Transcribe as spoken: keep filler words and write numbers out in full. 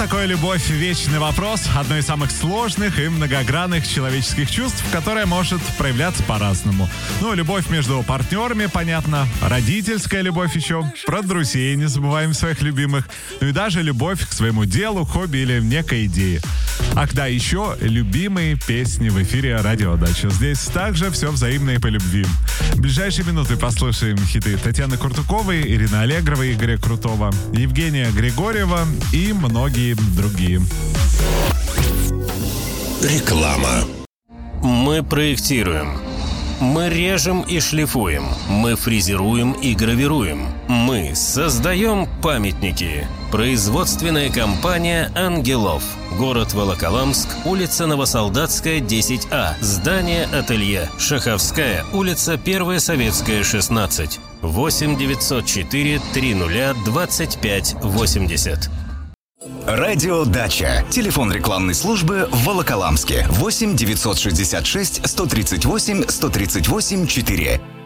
такое любовь? Вечный вопрос. Одно из самых сложных и многогранных человеческих чувств, которое может проявляться по-разному. Ну, любовь между партнерами, понятно. Родительская любовь еще. Про друзей не забываем своих любимых. Ну и даже любовь к своему делу, хобби или некой идее. Ах да, еще любимые песни в эфире Радио Дача. Здесь также все взаимно и по любви. В ближайшие минуты послушаем хиты Татьяны Куртуковой, Ирины Аллегровой, Игоря Крутого, Евгения Григорьева и многие другие. Реклама. Мы проектируем. Мы режем и шлифуем. Мы фрезеруем и гравируем. Мы создаем памятники. Производственная компания «Ангелов». Город Волоколамск, улица Новосолдатская, десять А. Здание «Ателье». Шаховская, улица Первая Советская, шестнадцать. восемь девятьсот четыре триста двадцать пять восемьдесят. Радио Дача. Телефон рекламной службы в Волоколамске. восемь девятьсот шестьдесят шесть сто тридцать восемь сто тридцать восемь четыре.